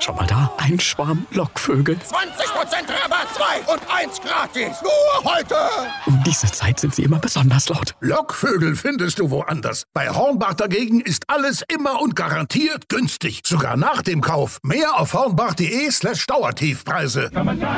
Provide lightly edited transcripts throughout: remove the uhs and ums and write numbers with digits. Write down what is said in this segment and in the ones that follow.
Schau mal da, ein Schwarm Lockvögel. 20% Rabatt, 2 und 1 gratis. Nur heute. Um diese Zeit sind sie immer besonders laut. Lockvögel findest du woanders. Bei Hornbach dagegen ist alles immer und garantiert günstig. Sogar nach dem Kauf. Mehr auf hornbach.de/Dauertiefpreise.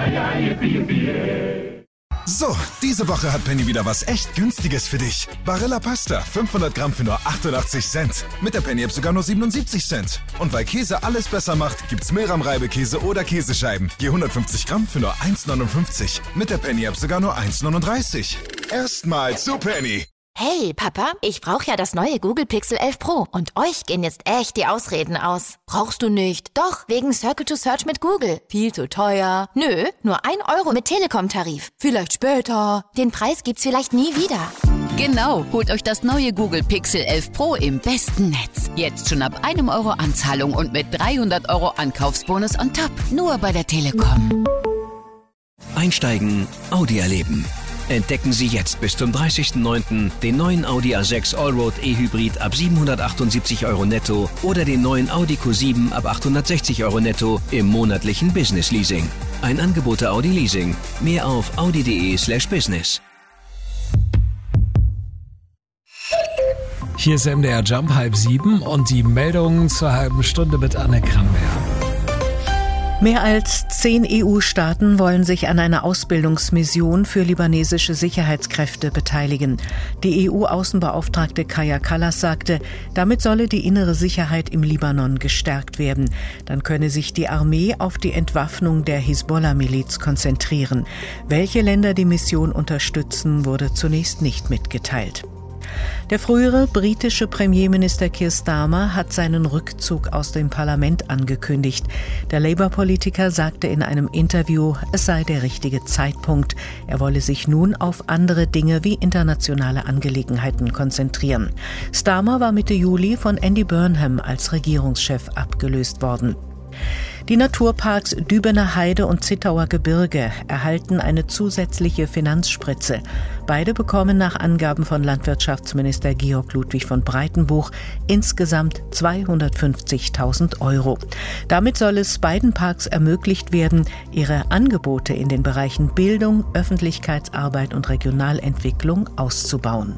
So, diese Woche hat Penny wieder was echt Günstiges für dich. Barilla Pasta, 500 Gramm für nur 88 Cent. Mit der Penny-App sogar nur 77 Cent. Und weil Käse alles besser macht, gibt's Mehlrahm-Reibekäse oder Käsescheiben. Je 150 Gramm für nur 1,59. Mit der Penny-App sogar nur 1,39. Erstmal zu Penny. Hey, Papa, ich brauche ja das neue Google Pixel 11 Pro. Und euch gehen jetzt echt die Ausreden aus. Brauchst du nicht? Doch, wegen Circle to Search mit Google. Viel zu teuer. Nö, nur 1 Euro mit Telekom-Tarif. Vielleicht später. Den Preis gibt's vielleicht nie wieder. Genau, holt euch das neue Google Pixel 11 Pro im besten Netz. Jetzt schon ab 1 Euro Anzahlung und mit 300 Euro Ankaufsbonus on top. Nur bei der Telekom. Einsteigen, Audi erleben. Entdecken Sie jetzt bis zum 30.09. den neuen Audi A6 Allroad E-Hybrid ab 778 Euro netto oder den neuen Audi Q7 ab 860 Euro netto im monatlichen Business Leasing. Ein Angebot der Audi Leasing. Mehr auf audi.de/business. Hier ist MDR Jump 6:30 und die Meldungen zur halben Stunde mit Anne Krammer. Mehr als 10 EU-Staaten wollen sich an einer Ausbildungsmission für libanesische Sicherheitskräfte beteiligen. Die EU-Außenbeauftragte Kaja Kallas sagte, damit solle die innere Sicherheit im Libanon gestärkt werden. Dann könne sich die Armee auf die Entwaffnung der Hisbollah-Miliz konzentrieren. Welche Länder die Mission unterstützen, wurde zunächst nicht mitgeteilt. Der frühere britische Premierminister Keir Starmer hat seinen Rückzug aus dem Parlament angekündigt. Der Labour-Politiker sagte in einem Interview, es sei der richtige Zeitpunkt. Er wolle sich nun auf andere Dinge wie internationale Angelegenheiten konzentrieren. Starmer war Mitte Juli von Andy Burnham als Regierungschef abgelöst worden. Die Naturparks Dübener Heide und Zittauer Gebirge erhalten eine zusätzliche Finanzspritze. Beide bekommen nach Angaben von Landwirtschaftsminister Georg Ludwig von Breitenbuch insgesamt 250.000 Euro. Damit soll es beiden Parks ermöglicht werden, ihre Angebote in den Bereichen Bildung, Öffentlichkeitsarbeit und Regionalentwicklung auszubauen.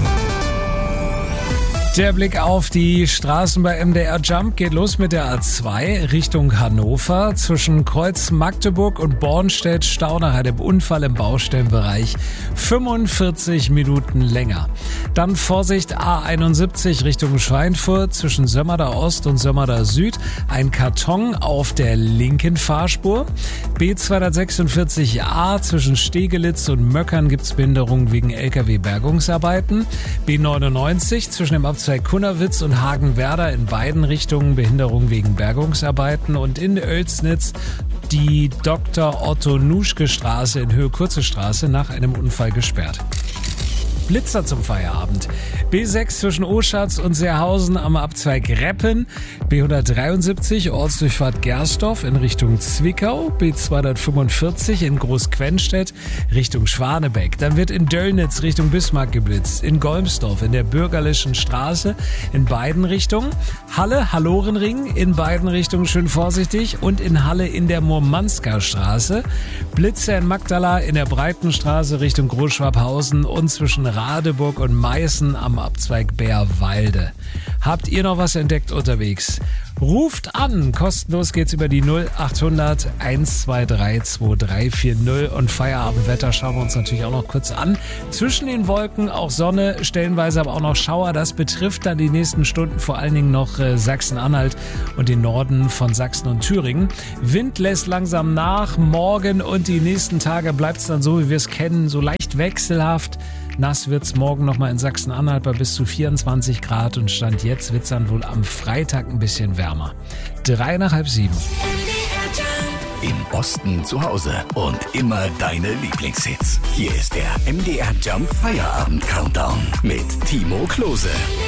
Der Blick auf die Straßen bei MDR Jump geht los mit der A2 Richtung Hannover. Zwischen Kreuz Magdeburg und Bornstedt Stau nach einem Unfall im Baustellenbereich. 45 Minuten länger. Dann Vorsicht A71 Richtung Schweinfurt zwischen Sömmerda Ost und Sömmerda Süd. Ein Karton auf der linken Fahrspur. B246a zwischen Stegelitz und Möckern gibt's Behinderung wegen LKW-Bergungsarbeiten. B99 zwischen dem Abzweig Kunnewitz und Hagenwerder in beiden Richtungen Behinderung wegen Bergungsarbeiten und in Oelsnitz die Dr. Otto Nuschke Straße in Höhe Kurze Straße nach einem Unfall gesperrt. Blitzer zum Feierabend. B6 zwischen Oschatz und Seerhausen am Abzweig Reppen. B173 Ortsdurchfahrt Gersdorf in Richtung Zwickau. B245 in Großquenstedt Richtung Schwanebeck. Dann wird in Döllnitz Richtung Bismarck geblitzt. In Golmsdorf in der Bürgerlichen Straße in beiden Richtungen. Halle, Hallorenring in beiden Richtungen schön vorsichtig. Und in Halle in der Murmansker Straße. Blitzer in Magdala in der Breitenstraße Richtung Großschwabhausen und zwischen Radeburg und Meißen am Abzweig Bärwalde. Habt ihr noch was entdeckt unterwegs? Ruft an, kostenlos geht's über die 0800 123 2340 und Feierabendwetter schauen wir uns natürlich auch noch kurz an. Zwischen den Wolken auch Sonne, stellenweise aber auch noch Schauer. Das betrifft dann die nächsten Stunden vor allen Dingen noch Sachsen-Anhalt und den Norden von Sachsen und Thüringen. Wind lässt langsam nach. Morgen und die nächsten Tage bleibt's dann so, wie wir es kennen, so leicht wechselhaft. Nass wird's morgen nochmal in Sachsen-Anhalt bei bis zu 24 Grad und Stand jetzt wird's dann wohl am Freitag ein bisschen wärmer. 6:35. Im Osten zu Hause und immer deine Lieblingshits. Hier ist der MDR Jump Feierabend Countdown mit Timo Klose.